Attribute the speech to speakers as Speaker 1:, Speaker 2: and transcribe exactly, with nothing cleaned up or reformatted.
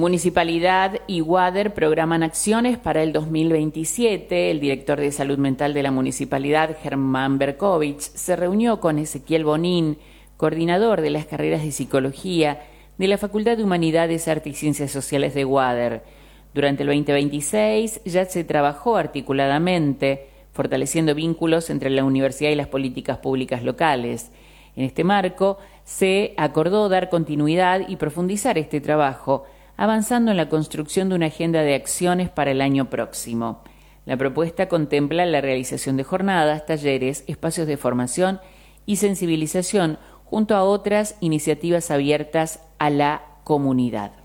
Speaker 1: Municipalidad y WADER programan acciones para el dos mil veintisiete. El director de Salud Mental de la Municipalidad, Germán Berkovich, se reunió con Ezequiel Bonín, coordinador de las carreras de Psicología de la Facultad de Humanidades, Artes y Ciencias Sociales de WADER. Durante el veinte veintiséis ya se trabajó articuladamente, fortaleciendo vínculos entre la universidad y las políticas públicas locales. En este marco, se acordó dar continuidad y profundizar este trabajo, avanzando en la construcción de una agenda de acciones para el año próximo. La propuesta contempla la realización de jornadas, talleres, espacios de formación y sensibilización, junto a otras iniciativas abiertas a la comunidad.